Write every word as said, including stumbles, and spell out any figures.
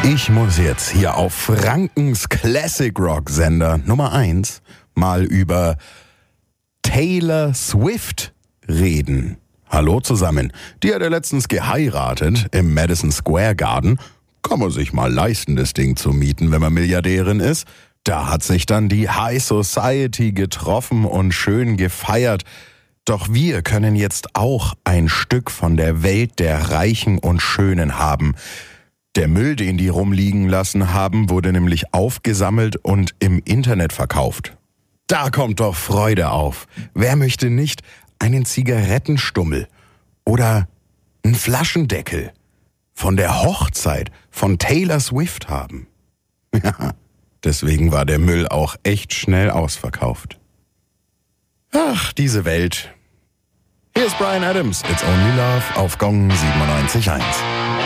Ich muss jetzt hier auf Frankens Classic Rock Sender Nummer eins mal über Taylor Swift reden. Hallo zusammen. Die hat ja letztens geheiratet im Madison Square Garden. Kann man sich mal leisten, das Ding zu mieten, wenn man Milliardärin ist. Da hat sich dann die High Society getroffen und schön gefeiert. Doch wir können jetzt auch ein Stück von der Welt der Reichen und Schönen haben. Der Müll, den die rumliegen lassen haben, wurde nämlich aufgesammelt und im Internet verkauft. Da kommt doch Freude auf. Wer möchte nicht einen Zigarettenstummel oder einen Flaschendeckel von der Hochzeit von Taylor Swift haben? Ja, deswegen war der Müll auch echt schnell ausverkauft. Ach, diese Welt. Hier ist Bryan Adams, It's Only Love auf Gong siebenundneunzig Komma eins.